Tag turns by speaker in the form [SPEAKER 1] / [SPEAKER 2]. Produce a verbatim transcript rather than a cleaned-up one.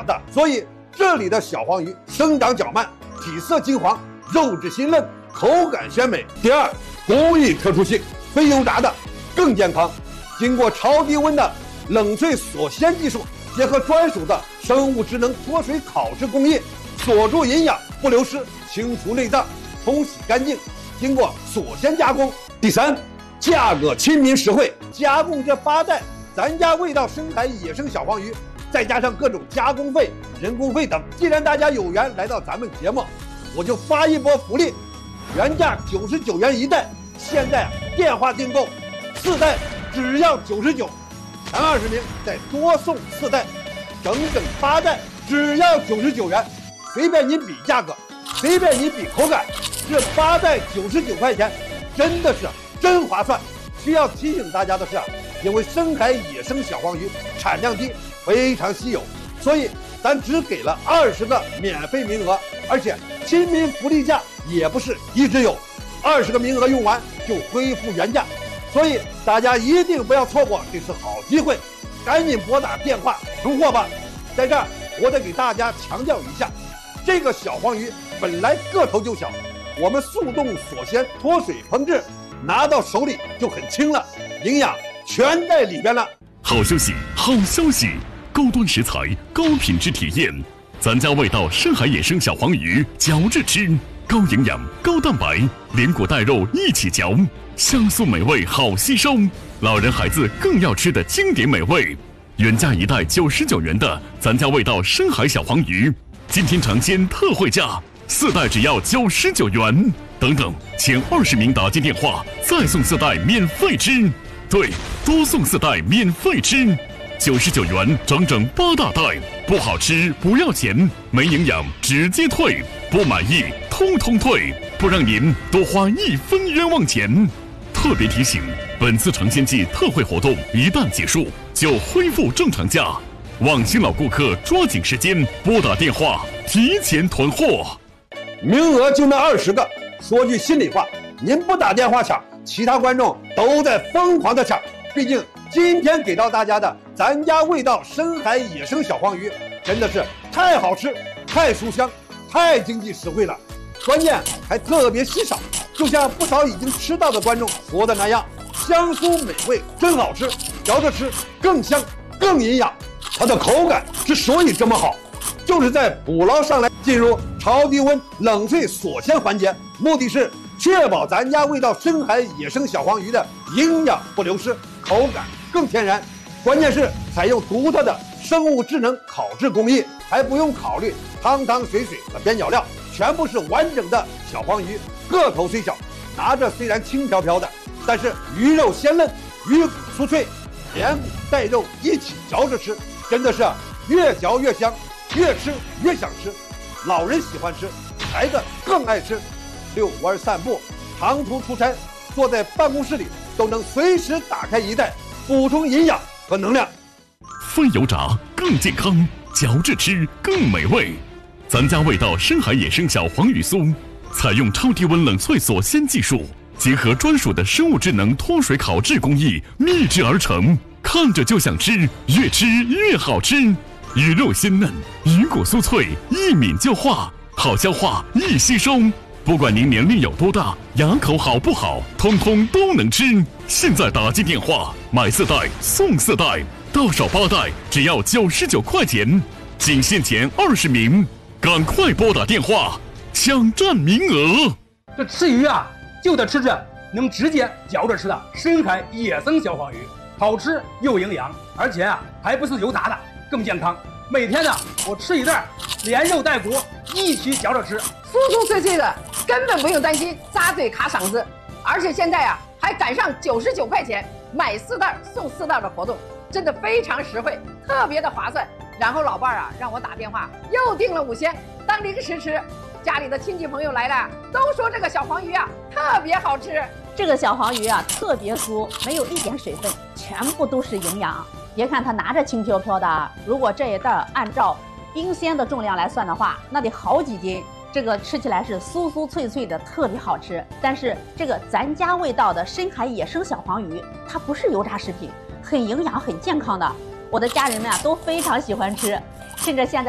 [SPEAKER 1] 的，所以这里的小黄鱼生长较慢，体色金黄，肉质鲜嫩，口感鲜美。第二，工艺特殊性，非油炸的更健康，经过超低温的冷萃锁鲜技术，结合专属的生物智能脱水烤制工艺，锁住营养不流失，清除内脏，冲洗干净，经过锁鲜加工。第三，价格亲民实惠，加工这八袋咱家味道深海野生小黄鱼，再加上各种加工费、人工费等。既然大家有缘来到咱们节目，我就发一波福利，原价九十九元一袋，现在电话订购四袋只要九十九，前二十名再多送四袋，整整八袋只要九十九元，随便你比价格，随便你比口感，这八袋九十九块钱真的是真划算。需要提醒大家的是啊，因为深海野生小黄鱼产量低，非常稀有，所以咱只给了二十个免费名额，而且亲民福利价也不是一直有，二十个名额用完就恢复原价，所以大家一定不要错过这次好机会，赶紧拨打电话囤货吧。在这儿我得给大家强调一下，这个小黄鱼本来个头就小，我们速冻锁鲜脱水烹制，拿到手里就很轻了，营养全在里边了。
[SPEAKER 2] 好消息，好消息！高端食材，高品质体验，咱家味道深海野生小黄鱼，嚼着吃，高营养，高蛋白，连果带肉一起嚼，香酥美味，好吸收。老人孩子更要吃的经典美味。原价一袋九十九元的咱家味道深海小黄鱼，今天尝鲜特惠价，四袋只要九十九元。等等，前二十名打进电话，再送四袋免费吃。对，多送四袋免费吃，九十九元整整八大袋，不好吃不要钱，没营养直接退，不满意通通退，不让您多花一分冤枉钱。特别提醒，本次尝鲜季特惠活动一旦结束，就恢复正常价，望新老顾客抓紧时间拨打电话提前囤货。
[SPEAKER 1] 名额就那二十个，说句心里话，您不打电话抢，其他观众都在疯狂的抢。毕竟今天给到大家的咱家味道深海野生小黄鱼，真的是太好吃、太酥香、太经济实惠了，关键还特别稀少。就像不少已经吃到的观众说的那样，香酥美味，真好吃，嚼着吃更香更营养。它的口感之所以这么好，就是在捕捞上来进入超低温冷萃锁鲜环节，目的是确保咱家味道深海野生小黄鱼的营养不流失，口感更天然。关键是采用独特的生物智能烤制工艺，还不用考虑汤汤水水和边角料，全部是完整的小黄鱼，个头虽小，拿着虽然轻飘飘的，但是鱼肉鲜嫩，鱼骨酥脆，连骨带肉一起嚼着吃，真的是越嚼越香，越吃越想吃。老人喜欢吃，孩子更爱吃。遛弯散步，长途出差，坐在办公室里都能随时打开一袋，补充营养和能量。
[SPEAKER 2] 非油炸更健康，嚼着吃更美味。咱家味道深海野生小黄鱼酥，采用超低温冷萃锁鲜技术，结合专属的生物智能脱水烤制工艺秘制而成，看着就想吃，越吃越好吃。鱼肉鲜嫩，鱼骨酥脆，一抿就化，好消化，易吸收。不管您年龄有多大，牙口好不好，通通都能吃。现在打进电话，买四袋送四袋，到手八袋只要九十九块钱，仅限前二十名，赶快拨打电话抢占名额。
[SPEAKER 3] 这吃鱼啊，就得吃这能直接嚼着吃的深海野生小黄鱼，好吃又营养，而且啊还不是油炸的，更健康。每天呢，我吃一袋，连肉带骨一起嚼着吃，
[SPEAKER 4] 酥酥脆脆的，根本不用担心扎嘴卡嗓子。而且现在啊，还赶上九十九块钱买四袋送四袋的活动，真的非常实惠，特别的划算。然后老伴儿啊，让我打电话又订了五箱当零食吃。家里的亲戚朋友来了，都说这个小黄鱼啊特别好吃。
[SPEAKER 5] 这个小黄鱼啊特别酥，没有一点水分，全部都是营养。别看它拿着轻飘飘的，如果这一袋按照冰鲜的重量来算的话，那得好几斤。这个吃起来是酥酥脆脆的，特别好吃。但是这个咱家味道的深海野生小黄鱼，它不是油炸食品，很营养很健康的。我的家人们啊都非常喜欢吃，趁着现在